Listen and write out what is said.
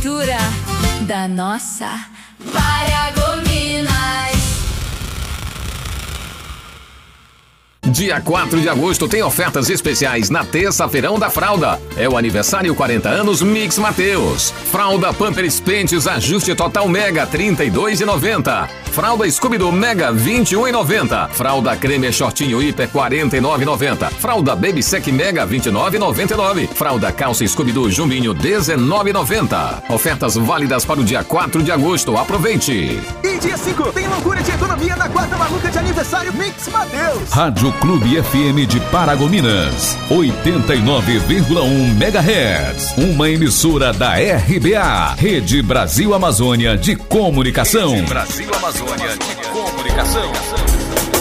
cultura da nossa Paragominas. Dia 4 de agosto tem ofertas especiais na terça-feirão da fralda. É o aniversário 40 anos Mix Mateus. Fralda Pampers Pentes Ajuste Total Mega R$ 32,90. Fralda Scooby-Doo Mega R$ 21,90. Fralda Creme Shortinho Hiper R$ 49,90. Fralda Baby Sec Mega R$ 29,99. Fralda Calça Scooby-Doo Jumbinho R$ 19,90. Ofertas válidas para o dia 4 de agosto. Aproveite! E dia 5 tem loucura de economia na quarta maluca de aniversário Mix Mateus. Rádio Clube FM de Paragominas, 89,1 MHz. Uma emissora da RBA, Rede Brasil Amazônia de Comunicação. Rede Brasil Amazônia de Comunicação.